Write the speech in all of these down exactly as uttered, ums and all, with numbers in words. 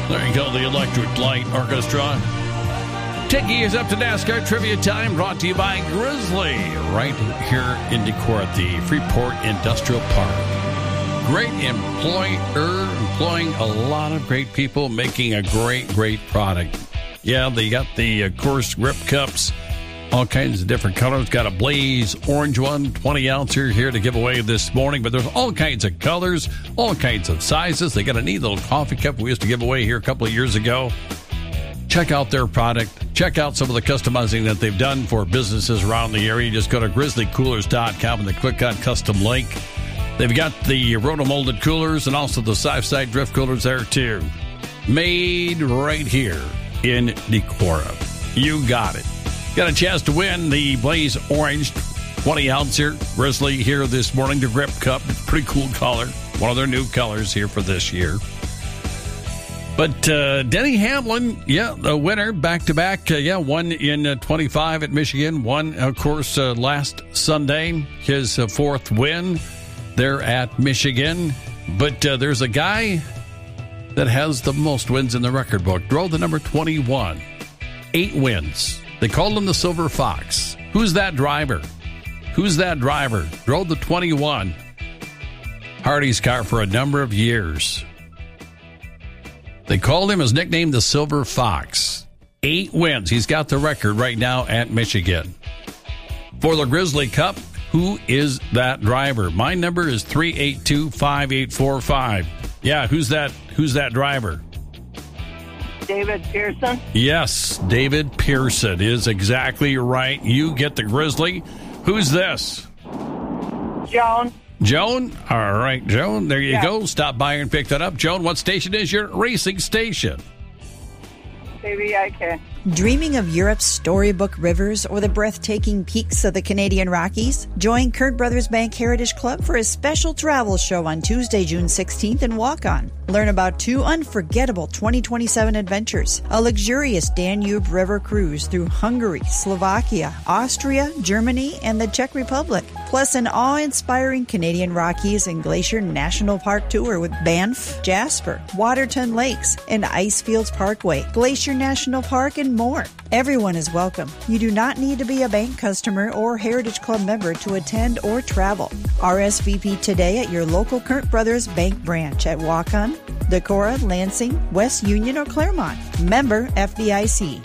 There you go, the Electric Light Orchestra. Taking us up to NASCAR Trivia Time, brought to you by Grizzly, right here in Decorah at the Freeport Industrial Park. Great employer, employing a lot of great people, making a great, great product. Yeah, they got the, of course, grip cups, all kinds of different colors. Got a Blaze orange one, twenty ouncer here to give away this morning. But there's all kinds of colors, all kinds of sizes. They got a neat little coffee cup we used to give away here a couple of years ago. Check out their product. Check out some of the customizing that they've done for businesses around the area. Just go to grizzly coolers dot com and click on custom link. They've got the roto-molded coolers and also the side-side drift coolers there too. Made right here in Decorah. You got it. Got a chance to win the Blaze Orange twenty ouncer Grizzly here this morning. The Grip Cup, pretty cool color. One of their new colors here for this year. But uh, Denny Hamlin, yeah, the winner, back-to-back. Uh, yeah, one in uh, twenty-five at Michigan. One, of course, uh, last Sunday. His uh, fourth win there at Michigan. But uh, there's a guy that has the most wins in the record book. Drove the number twenty-one. Eight wins. They called him the Silver Fox. Who's that driver? Who's that driver? Drove the twenty-one. Hardy's car for a number of years. They called him, his nickname, the Silver Fox. Eight wins. He's got the record right now at Michigan. For the Grizzly Cup, who is that driver? My number is three eight two, five eight four five. Yeah, who's that? Who's that driver? David Pearson? Yes, David Pearson is exactly right. You get the Grizzly. Who's this? Joan. Joan? All right, Joan. There you yeah. go. Stop by and pick that up. Joan, what station is your racing station? K V I K. Dreaming of Europe's storybook rivers or the breathtaking peaks of the Canadian Rockies? Join Kurt Brothers Bank Heritage Club for a special travel show on Tuesday, June sixteenth in Waukon. Learn about two unforgettable twenty twenty-seven adventures. A luxurious Danube River cruise through Hungary, Slovakia, Austria, Germany, and the Czech Republic. Plus an awe-inspiring Canadian Rockies and Glacier National Park tour with Banff, Jasper, Waterton Lakes, and Icefields Parkway, Glacier National Park, and more. Everyone is welcome. You do not need to be a bank customer or Heritage Club member to attend or travel. R S V P today at your local Kurt Brothers Bank branch at Waukon, Decorah, Lansing, West Union, or Claremont. Member F D I C.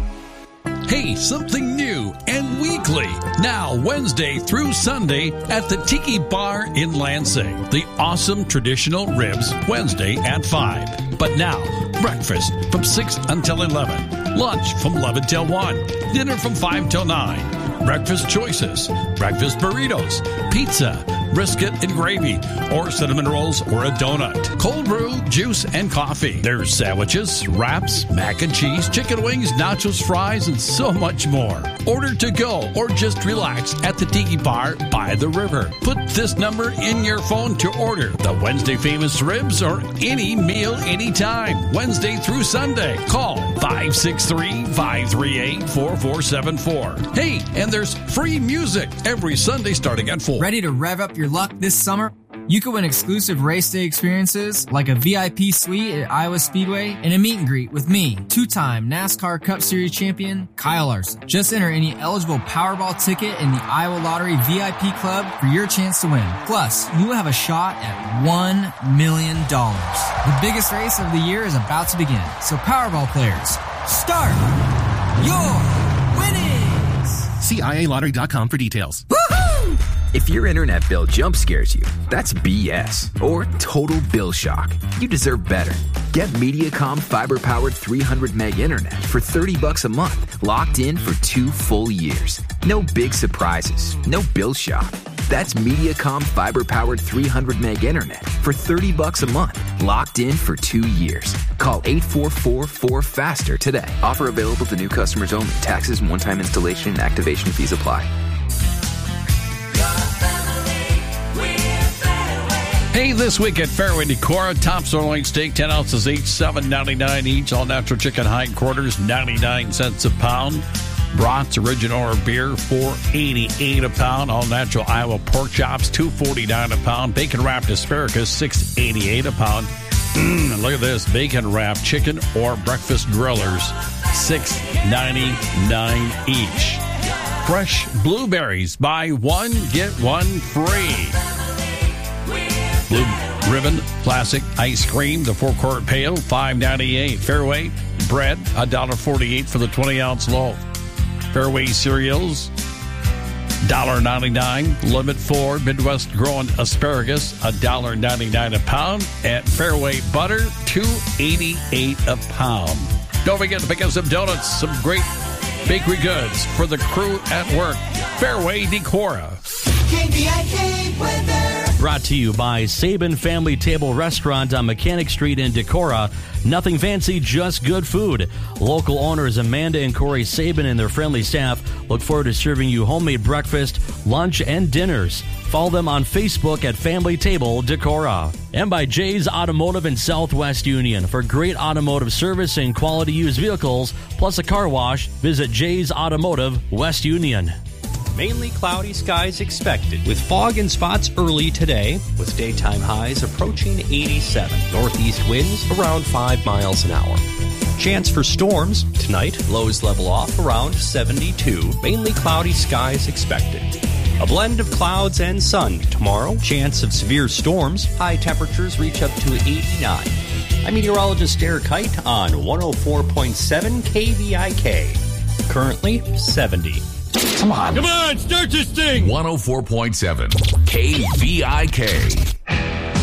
Hey, something new and weekly. Now, Wednesday through Sunday at the Tiki Bar in Lansing. The awesome traditional ribs, Wednesday at five. But now, breakfast from six until eleven. Lunch from eleven till one. Dinner from five till nine. Breakfast choices, breakfast burritos, pizza, brisket and gravy, or cinnamon rolls or a donut. Cold brew, juice, and coffee. There's sandwiches, wraps, mac and cheese, chicken wings, nachos, fries, and so much more. Order to go or just relax at the Tiki Bar by the river. Put this number in your phone to order the Wednesday famous ribs or any meal anytime. Wednesday through Sunday. Call five six three, five three eight, four four seven four. Hey, and there's free music every Sunday starting at four. Ready to rev up your luck this summer? You can win exclusive race day experiences like a V I P suite at Iowa Speedway and a meet and greet with me, two-time NASCAR Cup Series champion Kyle Larson. Just enter any eligible Powerball ticket in the Iowa Lottery V I P Club for your chance to win. Plus, you will have a shot at one million dollars. The biggest race of the year is about to begin, so Powerball players, start your winnings! See I A lottery dot com for details. Woohoo! If your internet bill jump scares you, that's B S or total bill shock. You deserve better. Get Mediacom fiber-powered three hundred meg internet for thirty bucks a month, locked in for two full years. No big surprises, no bill shock. That's Mediacom fiber-powered three hundred meg internet for thirty bucks a month, locked in for two years. Call eight four four, four faster today. Offer available to new customers only. Taxes and one-time installation and activation fees apply. Hey, this week at Fairway Decorah, top sirloin steak, ten ounces each, seven ninety-nine each. All natural chicken hindquarters, ninety-nine cents a pound. Brats original or beer, four eighty-eight a pound. All natural Iowa pork chops, two forty-nine a pound. Bacon wrapped asparagus, six eighty-eight a pound. Mm, look at this. Bacon wrap chicken or breakfast grillers. six ninety-nine each. Fresh blueberries. Buy one, get one free. Blue Ribbon Classic Ice Cream, the four-quart pail, five ninety-eight. Fairway bread, one dollar forty-eight for the twenty-ounce loaf. Fairway cereals, one dollar ninety-nine. Limit four Midwest growing asparagus, one dollar ninety-nine a pound. At Fairway butter, two dollars and eighty-eight cents a pound. Don't forget to pick up some donuts, some great bakery goods for the crew at work. Fairway Decorah. K B I K weather. Brought to you by Sabin Family Table Restaurant on Mechanic Street in Decorah. Nothing fancy, just good food. Local owners Amanda and Corey Sabin and their friendly staff look forward to serving you homemade breakfast, lunch, and dinners. Follow them on Facebook at Family Table Decorah. And by Jay's Automotive in Southwest Union. For great automotive service and quality used vehicles, plus a car wash, visit Jay's Automotive, West Union. Mainly cloudy skies expected, with fog and spots early today, with daytime highs approaching eighty-seven. Northeast winds around five miles an hour. Chance for storms tonight, lows level off around seventy-two. Mainly cloudy skies expected. A blend of clouds and sun tomorrow. Chance of severe storms. High temperatures reach up to eighty-nine. I'm meteorologist Derek Height on one oh four point seven K V I K. Currently seventy. Come on. Come on, start this thing. one oh four point seven K V I K.